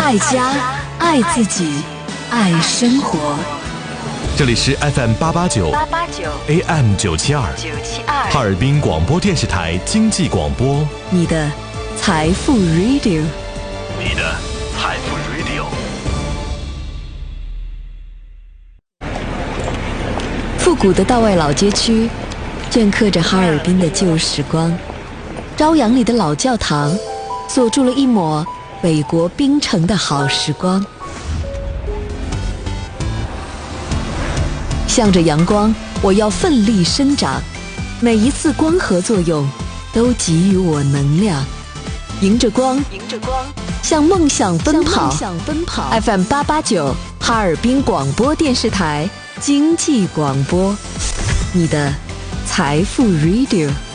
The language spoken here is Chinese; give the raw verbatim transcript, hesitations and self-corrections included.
爱家，爱自己，爱生活。 这里是 F M 八八九 A M 九七二哈尔滨广播电视台经济广播， 你的财富 Radio， 你的财富 Radio。 复古的道外老街区镌刻着哈尔滨的旧时光，朝阳里的老教堂锁住了一抹北国冰城的好时光。向着阳光，我要奋力生长，每一次光合作用都给予我能量，迎着光，迎着光，向梦想奔跑。F M 八八九哈尔滨广播电视台经济广播，你的财富 Radio。